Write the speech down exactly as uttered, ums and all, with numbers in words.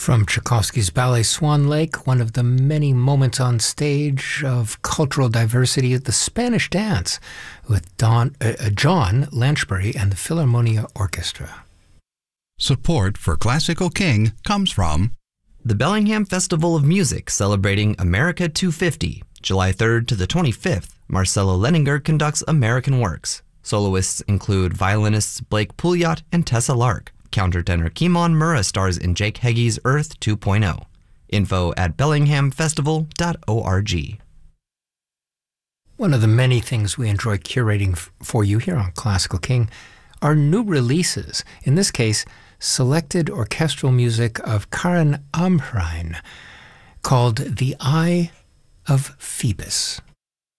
From Tchaikovsky's ballet Swan Lake, one of the many moments on stage of cultural diversity is the Spanish Dance with Don, uh, John Lanchbury and the Philharmonia Orchestra. Support for Classical King comes from the Bellingham Festival of Music celebrating America two fifty. July third to the twenty-fifth, Marcelo Leninger conducts American Works. Soloists include violinists Blake Pouliot and Tessa Lark. Countertenor Kimon Murrah stars in Jake Heggie's Earth two point oh. Info at bellingham festival dot org. One of the many things we enjoy curating f- for you here on Classical King are new releases. In this case, selected orchestral music of Karen Amrhein called The Eye of Phoebus.